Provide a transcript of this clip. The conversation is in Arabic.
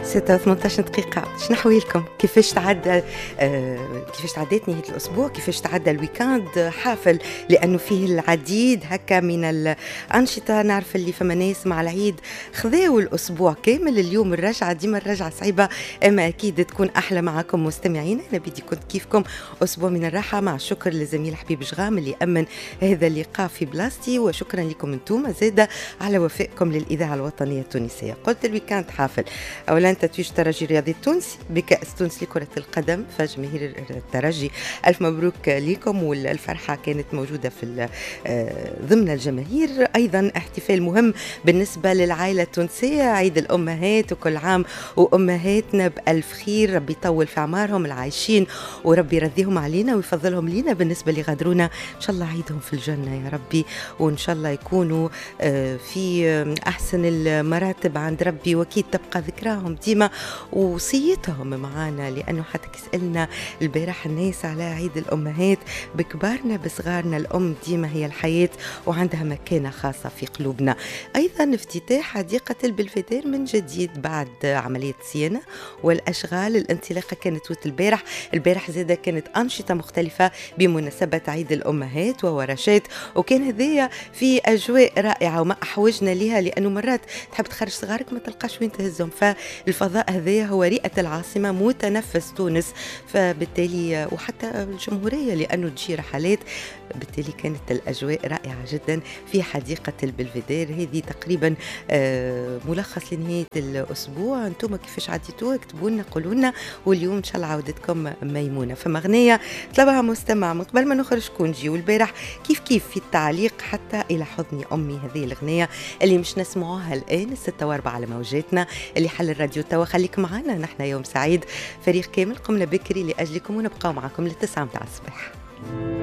6:18 دقيقة. شنو نحويلكم؟ كيفاش تعدى كيفاش تعدات نهاية الأسبوع؟ كيفاش تعدى الويكاند؟ حافل لأنه فيه العديد هكا من الأنشطة. نعرف اللي فما ناس مع العيد خذاو الأسبوع كامل. اليوم الرجعة ديما الرجعة صعيبة، أما أكيد تكون أحلى معكم مستمعين. أنا بدي كنت كيفكم أسبوع من الراحة، مع الشكر للزميل حبيب شغام اللي أمن هذا اللقاء في بلاستي، وشكرا لكم أنتم زادة على وفائكم للإذاعة الوطنية التونسية. قلت الويكاند حافل. أولا تتويج الترجي الرياضي التونسي بكأس تونس لكرة القدم، فجماهير الترجي ألف مبروك لكم، والفرحة كانت موجودة في ضمن الجماهير. أيضا احتفال مهم بالنسبة للعائلة التونسية، عيد الأمهات، وكل عام وأمهاتنا بألف خير. ربي يطول في أعمارهم العايشين، وربي يرضيهم علينا ويفضلهم لينا. بالنسبة لغدرونا إن شاء الله عيدهم في الجنة يا ربي، وإن شاء الله يكونوا في أحسن المراتب عند ربي، وأكيد تبقى ذكراهم ديما ووصيتهم معانا، لأنه حتى كسألنا البارح الناس على عيد الأمهات بكبارنا بصغارنا، الأم ديما هي الحياة وعندها مكانة خاصة في قلوبنا. أيضا افتتاح حديقة البلفدير من جديد بعد عملية صيانة والأشغال. الانطلاقة كانت البارح زادة كانت أنشطة مختلفة بمناسبة عيد الأمهات وورشات، وكان هذيا في أجواء رائعة وما أحوجنا لها، لأنه مرات تحب تخرج صغارك ما تلقاش وين تهزهم، فالفضاء هذا هو رئة العاصمة متنفس تونس، فبالتالي وحتى الجمهورية لأنه تجي رحلات، بالتالي كانت الأجواء رائعة جدا في حديقة البلفدير. هذه تقريبا ملخص لنهاية الأسبوع. أنتم كيفاش عديتوا؟ اكتبوا لنا قولوا لنا، واليوم إن شاء الله عودتكم ميمونة. فما أغنية طلبها مستمع من قبل ما نخرج كونجي، والبارح كيف في التعليق حتى إلى حضني أمي، هذه الأغنية اللي مش نسمعوها الآن 6:04 على موجاتنا اللي حل الراديو توا. خليك معنا، نحن يوم سعيد، فريق كامل قمنا بكري لأجلكم، ونبقى معكم ل9 متاع الصباح.